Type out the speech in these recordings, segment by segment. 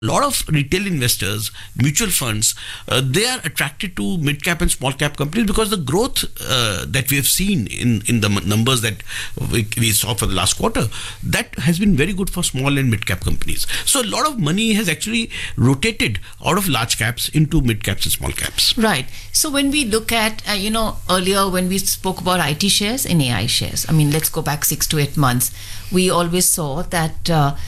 lot of retail investors, mutual funds, they are attracted to mid-cap and small-cap companies because the growth that we have seen in the numbers that we saw for the last quarter, that has been very good for small and mid-cap companies. So a lot of money has actually rotated out of large caps into mid-caps and small caps. Right. So when we look at, earlier when we spoke about IT shares and AI shares, let's go back 6 to 8 months, we always saw that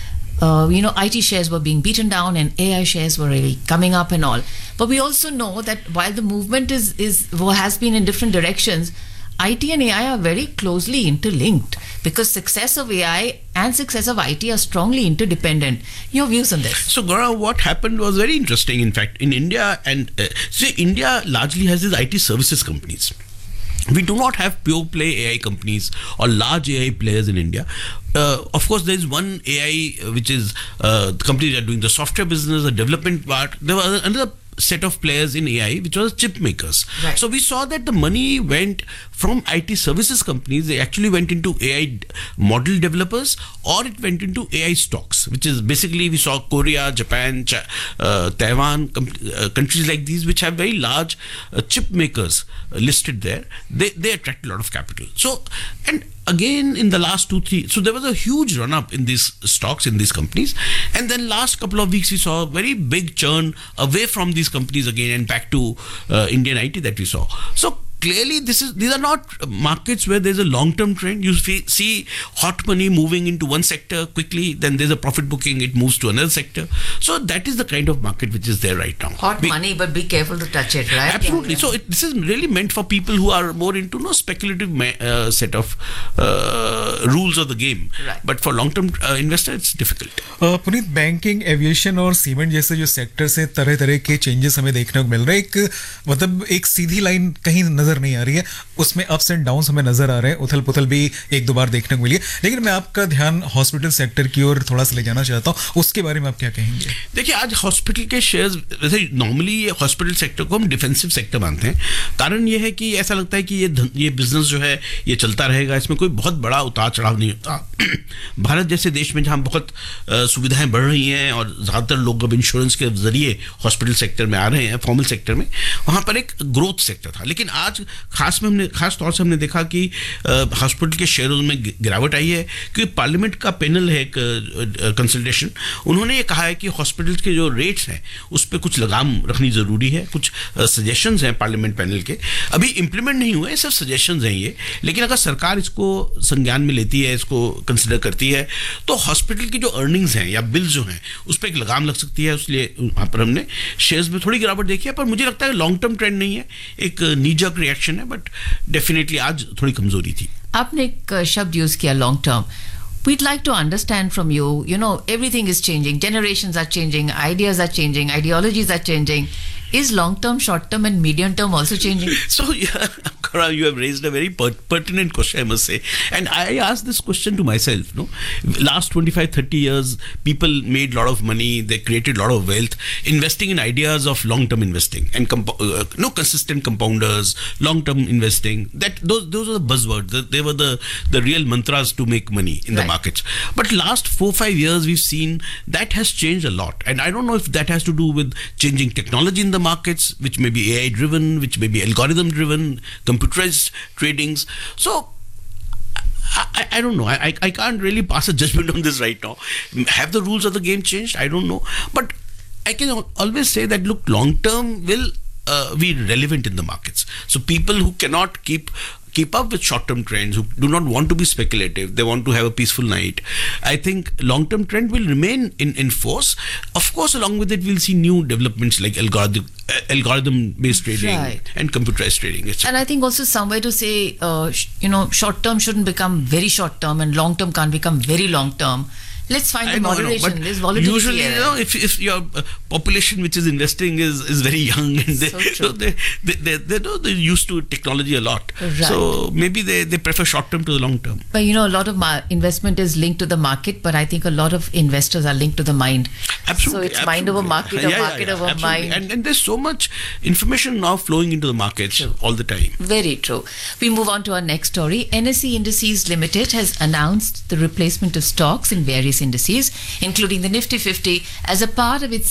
IT shares were being beaten down and AI shares were really coming up and all. But we also know that while the movement has been in different directions, IT and AI are very closely interlinked because success of AI and success of IT are strongly interdependent. Your views on this? So Gaurav, what happened was very interesting. In fact, in India, India largely has these IT services companies. We do not have pure play AI companies or large AI players in India. Of course, there is one AI which is the companies that are doing the software business, the development part. There was another set of players in AI which was chip makers. Right. So we saw that the money went from IT services companies, they actually went into AI model developers, or it went into AI stocks, which is basically we saw Korea, Japan, Taiwan, countries like these which have very large chip makers listed there. They attract a lot of capital. So, and again in the last 2-3, so there was a huge run up in these stocks, in these companies, and then last couple of weeks we saw a very big churn away from these companies again and back to Indian IT that we saw. So clearly these are not markets where there's a long-term trend. You see hot money moving into one sector quickly, then there's a profit booking, it moves to another sector. So that is the kind of market which is there right now. Hot money, but be careful to touch it, right? Absolutely. Yeah. So this is really meant for people who are more into speculative set of rules of the game. Right. But for long-term investor, it's difficult. Puneet, banking, aviation और cement जैसे जो sector से तरह तरह के changes हमें देखने को मिल रहे हैं. एक सीधी लाइन कहीं नजर नहीं आ रही है, उसमें अप्स एंड डाउन्स हमें नजर आ रहे हैं, उथल पुथल भी एक दो बार देखने को मिली है. लेकिन मैं आपका ध्यान हॉस्पिटल सेक्टर की ओर थोड़ा सा ले जाना चाहता हूं, उसके बारे में आप क्या कहेंगे? देखिए, आज हॉस्पिटल के शेयर्स, वैसे नॉर्मली हॉस्पिटल सेक्टर को हम डिफेंसिव सेक्टर मानते हैं. कारण ये है कि ऐसा लगता है कि ये बिजनेस जो है ये चलता रहेगा, इसमें कोई बहुत बड़ा उतार चढ़ाव नहीं होता. भारत जैसे देश में जहां बहुत सुविधाएं बढ़ रही हैं और ज्यादातर लोग अब इंश्योरेंस के जरिए हॉस्पिटल सेक्टर में आ रहे हैं, फॉर्मल सेक्टर में, वहां पर एक ग्रोथ सेक्टर था. लेकिन आज खास तौर से हमने देखा कि हॉस्पिटल के शेयरों में गिरावट आई है, क्योंकि पार्लियामेंट का पैनल है एक कंसल्टेशन, उन्होंने ये कहा है कि हॉस्पिटल के जो रेट्स हैं उस पर कुछ लगाम रखनी जरूरी है. कुछ सजेशंस हैं पार्लियामेंट पैनल के, अभी इंप्लीमेंट नहीं हुए, सिर्फ सजेशंस हैं ये. लेकिन अगर सरकार इसको संज्ञान में लेती है, इसको कंसिडर करती है, तो हॉस्पिटल की जो अर्निंग्स हैं या बिल्स जो हैं उस पर एक लगाम लग सकती है. इसलिए वहाँ पर हमने शेयर्स में थोड़ी गिरावट देखी है, पर मुझे लगता है लॉन्ग टर्म ट्रेंड नहीं है, एक नीजक रिएक्शन है, बट डेफिनेटली आज थोड़ी कमजोरी थी. आपने एक शब्द यूज किया, long term. We'd like to understand from you, everything is changing, generations are changing, ideas are changing, ideologies are changing. Is long-term, short-term and medium-term also changing? So, yeah, Gaurav, you have raised a very pertinent question, I must say. And I asked this question to myself. Last 25-30 years, people made a lot of money, they created a lot of wealth, investing in ideas of long-term investing and consistent compounders, long-term investing. Those are the buzzwords. They were the real mantras to make money in the markets. But last 4-5 years, we've seen that has changed a lot. And I don't know if that has to do with changing technology in the markets, which may be AI driven, which may be algorithm driven, computerized tradings. So I don't know. I can't really pass a judgment on this right now. Have the rules of the game changed? I don't know. But I can always say that, look, long term will be relevant in the markets. So people who cannot keep up with short-term trends, who do not want to be speculative, they want to have a peaceful night, I think long-term trend will remain in force. Of course, along with it, we'll see new developments like algorithm-based trading and computerized trading, etc. And I think also some way to say, short-term shouldn't become very short-term and long-term can't become very long-term. Let's find the moderation. There's volatility. Usually, if your population which is investing is very young and they're used to technology a lot, so maybe they prefer short term to the long term. But a lot of investment is linked to the market, but I think a lot of investors are linked to the mind. Absolutely. So it's mind over market or market over absolutely. mind. And there's so much information now flowing into the markets all the time. Very true. We move on to our next story. NSE Indices Limited has announced the replacement of stocks in various indices, including the Nifty 50, as a part of its